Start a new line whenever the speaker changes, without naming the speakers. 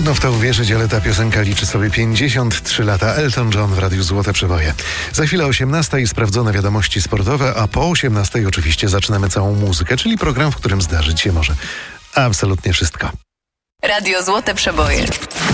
Trudno w to uwierzyć, ale ta piosenka liczy sobie 53 lata. Elton John w Radiu Złote Przeboje. Za chwilę 18 i sprawdzone wiadomości sportowe, a po 18 oczywiście zaczynamy całą muzykę, czyli program, w którym zdarzyć się może absolutnie wszystko.
Radio Złote Przeboje.